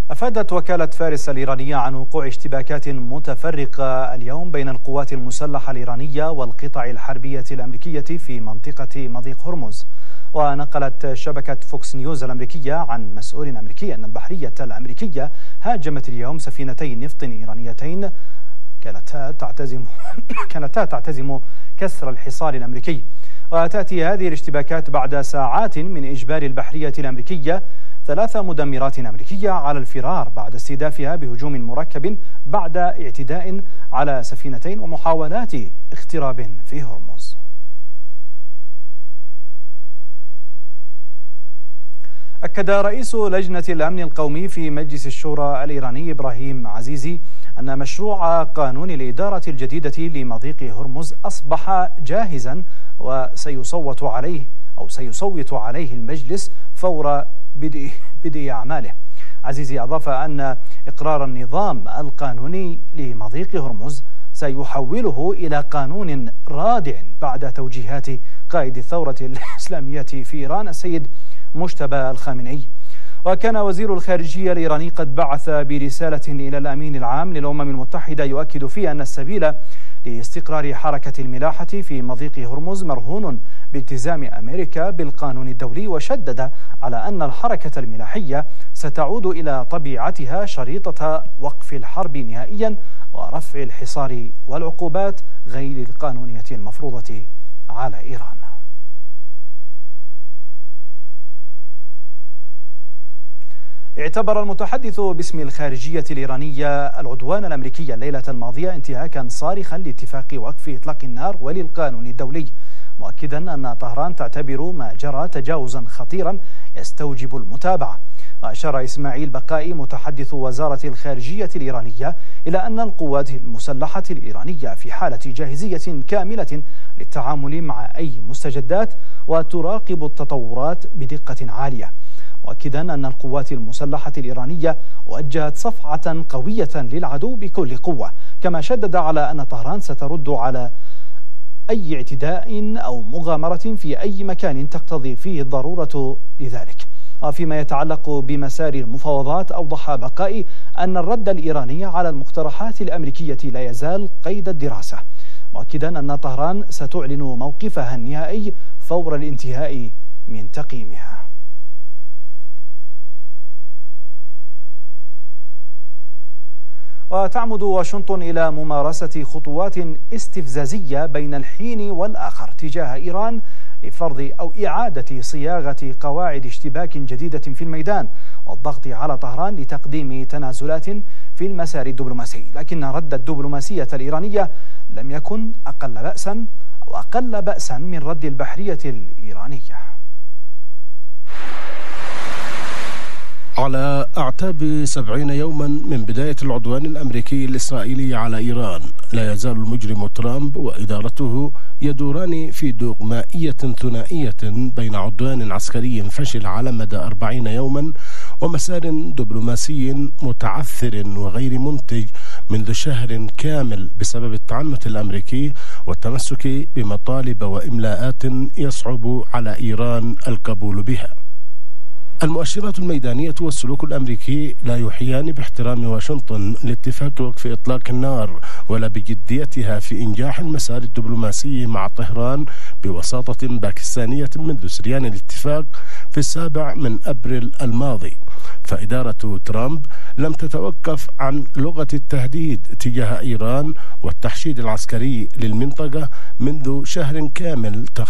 أفادت وكالة فارس الإيرانية عن وقوع اشتباكات متفرقة اليوم بين القوات المسلحة الإيرانية والقطع الحربية الأمريكية في منطقة مضيق هرمز. ونقلت شبكة فوكس نيوز الأمريكية عن مسؤول أمريكي أن البحرية الأمريكية هاجمت اليوم سفينتين نفط إيرانيتين كانتا تعتزم كسر الحصار الأمريكي. وتأتي هذه الاشتباكات بعد ساعات من إجبار البحرية الأمريكية 3 مدمرات أمريكية على الفرار بعد استهدافها بهجوم مركب بعد اعتداء على سفينتين ومحاولات اختراب في هرمز. أكد رئيس لجنة الأمن القومي في مجلس الشورى الإيراني إبراهيم عزيزي أن مشروع قانون الإدارة الجديدة لمضيق هرمز أصبح جاهزا وسيصوت عليه المجلس فور بدء أعماله. عزيزي أضاف أن إقرار النظام القانوني لمضيق هرمز سيحوله إلى قانون رادع بعد توجيهات قائد الثورة الإسلامية في إيران السيد مجتبى الخامنئي. وكان وزير الخارجية الإيراني قد بعث برسالة إلى الأمين العام للأمم المتحدة يؤكد فيها أن السبيل لاستقرار حركة الملاحة في مضيق هرمز مرهون بالتزام أمريكا بالقانون الدولي، وشدد على أن الحركة الملاحية ستعود إلى طبيعتها شريطة وقف الحرب نهائيا ورفع الحصار والعقوبات غير القانونية المفروضة على إيران. اعتبر المتحدث باسم الخارجية الإيرانية العدوان الأمريكي الليلة الماضية انتهاكا صارخا لاتفاق وقف إطلاق النار وللقانون الدولي، مؤكدا أن طهران تعتبر ما جرى تجاوزا خطيرا يستوجب المتابعة. وأشار إسماعيل بقائي متحدث وزارة الخارجية الإيرانية إلى أن القوات المسلحة الإيرانية في حالة جاهزية كاملة للتعامل مع أي مستجدات وتراقب التطورات بدقة عالية، مؤكدا أن القوات المسلحة الإيرانية وجهت صفعة قوية للعدو بكل قوة، كما شدد على أن طهران سترد على أي اعتداء أو مغامرة في أي مكان تقتضي فيه الضرورة لذلك. وفيما يتعلق بمسار المفاوضات، أوضح بقائي أن الرد الإيراني على المقترحات الأمريكية لا يزال قيد الدراسة، مؤكدا أن طهران ستعلن موقفها النهائي فور الانتهاء من تقييمها. وتعمد واشنطن إلى ممارسة خطوات استفزازية بين الحين والآخر تجاه إيران لفرض أو إعادة صياغة قواعد اشتباك جديدة في الميدان والضغط على طهران لتقديم تنازلات في المسار الدبلوماسي، لكن رد الدبلوماسية الإيرانية لم يكن أقل بأسا من رد البحرية الإيرانية. على أعتاب 70 يوما من بداية العدوان الأمريكي الإسرائيلي على إيران، لا يزال المجرم ترامب وإدارته يدوران في دغمائية ثنائية بين عدوان عسكري فشل على مدى 40 يوما ومسار دبلوماسي متعثر وغير منتج منذ شهر كامل بسبب التعنت الأمريكي والتمسك بمطالب وإملاءات يصعب على إيران القبول بها. المؤشرات الميدانية والسلوك الأمريكي لا يوحيان باحترام واشنطن لاتفاق وقف إطلاق النار ولا بجديتها في إنجاح المسار الدبلوماسي مع طهران بوساطة باكستانية منذ سريان الاتفاق في 7 أبريل الماضي. فإدارة ترامب لم تتوقف عن لغة التهديد تجاه إيران والتحشيد العسكري للمنطقة منذ شهر كامل